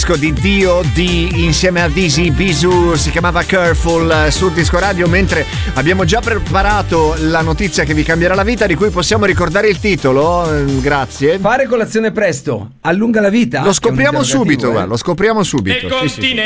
disco di D.O.D. insieme a Dizzy Bisou, si chiamava Careful sul Disco Radio, mentre abbiamo già preparato la notizia che vi cambierà la vita, di cui possiamo ricordare il titolo. Grazie. Fare colazione presto allunga la vita? Lo scopriamo subito, guarda, lo scopriamo subito. Nel continente